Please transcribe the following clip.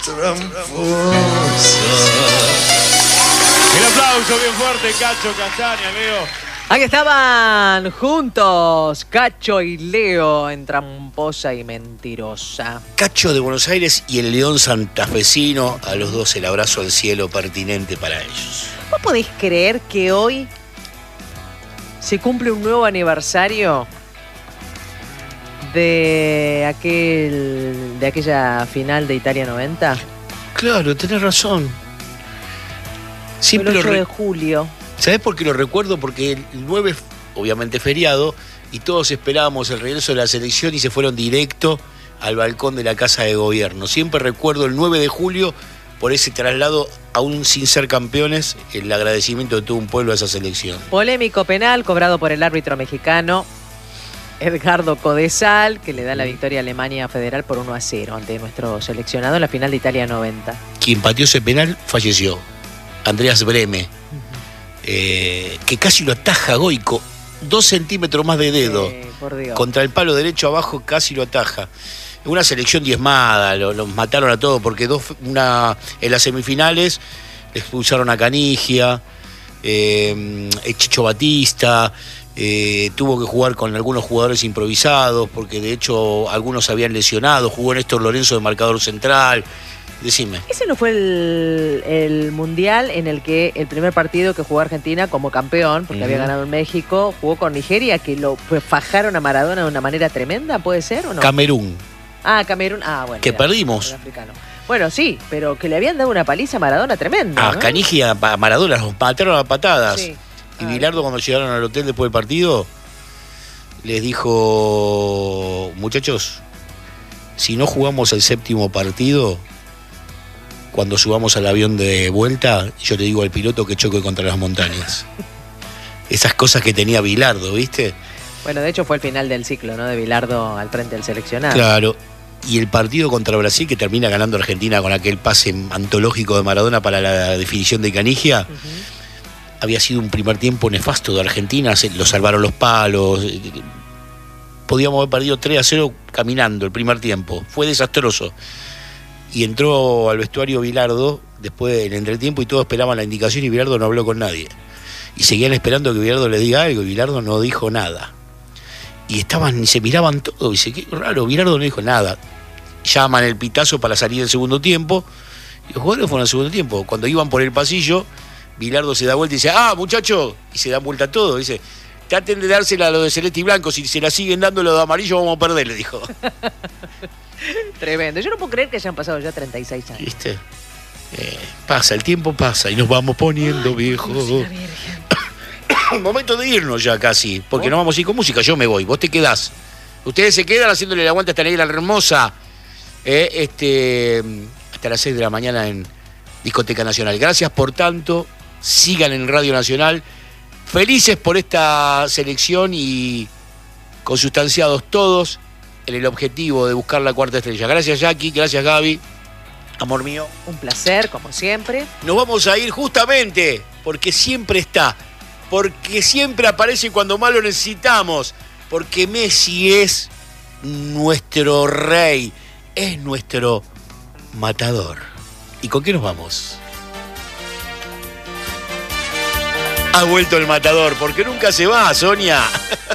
El aplauso bien fuerte, Cacho Castaña, Leo. Aquí estaban juntos Cacho y Leo en Tramposa y Mentirosa. Cacho de Buenos Aires y el León santafesino, a los dos el abrazo al cielo pertinente para ellos. ¿Vos podés creer que hoy se cumple un nuevo aniversario de aquella final de Italia 90? Claro, tenés razón. Siempre el 8 de julio. ¿Sabés por qué lo recuerdo? Porque el 9, obviamente feriado, y todos esperábamos el regreso de la selección y se fueron directo al balcón de la Casa de Gobierno. Siempre recuerdo el 9 de julio por ese traslado, aún sin ser campeones, el agradecimiento de todo un pueblo a esa selección. Polémico penal cobrado por el árbitro mexicano Edgardo Codesal, que le da la victoria a Alemania Federal por 1-0 ante nuestro seleccionado en la final de Italia 90. Quien pateó ese penal falleció, Andreas Brehme, que casi lo ataja Goico, 2 centímetros más de dedo, por Dios. Contra el palo derecho abajo casi lo ataja. Una selección diezmada, los mataron a todos, porque en las semifinales expulsaron a Canigia, Chicho Batista, tuvo que jugar con algunos jugadores improvisados, porque de hecho algunos se habían lesionado, jugó Néstor Lorenzo de marcador central. Decime. Ese no fue el mundial en el que el primer partido que jugó Argentina como campeón, porque había ganado en México, jugó con Nigeria, que lo fajaron a Maradona de una manera tremenda, ¿puede ser o no? Camerún. Camerún. Bueno. Que perdimos. Bueno, sí, pero que le habían dado una paliza a Maradona tremenda, ¿no? Canigia, a Maradona los mataron a patadas. Sí. Y Bilardo, cuando llegaron al hotel después del partido, les dijo: muchachos, si no jugamos el 7º partido, cuando subamos al avión de vuelta, yo le digo al piloto que choque contra las montañas. Esas cosas que tenía Bilardo, ¿viste? Bueno, de hecho fue el final del ciclo, ¿no? De Bilardo al frente del seleccionado. Claro. Y el partido contra Brasil, que termina ganando Argentina con aquel pase antológico de Maradona para la definición de Canigia, había sido un primer tiempo nefasto de Argentina, lo salvaron los palos. Podíamos haber perdido 3-0 caminando el primer tiempo. Fue desastroso. Y entró al vestuario Bilardo después del entretiempo y todos esperaban la indicación y Bilardo no habló con nadie. Y seguían esperando que Bilardo les diga algo y Bilardo no dijo nada. Y se miraban todos, y dice, qué raro, Bilardo no dijo nada. Llaman el pitazo para salir del segundo tiempo y los jugadores fueron al segundo tiempo. Cuando iban por el pasillo, Bilardo se da vuelta y dice, muchacho, y se da vuelta todo, dice, traten de dársela a los de celeste y blanco, si se la siguen dando los de amarillo vamos a perder, le dijo. Tremendo. Yo no puedo creer que hayan pasado ya 36 años. ¿Viste? Pasa, el tiempo pasa y nos vamos poniendo viejos. Momento de irnos ya casi, porque no vamos a ir con música. Yo me voy, vos te quedás. Ustedes se quedan haciéndole el aguante a esta negra hermosa hasta las 6 de la mañana en Discoteca Nacional. Gracias por tanto. Sigan en Radio Nacional. Felices por esta selección y consustanciados todos en el objetivo de buscar la 4ª estrella. Gracias, Jackie. Gracias, Gaby. Amor mío. Un placer, como siempre. Nos vamos a ir justamente porque siempre está, porque siempre aparece cuando más lo necesitamos, porque Messi es nuestro rey, es nuestro matador. ¿Y con qué nos vamos? Ha vuelto el matador, porque nunca se va, Sonia.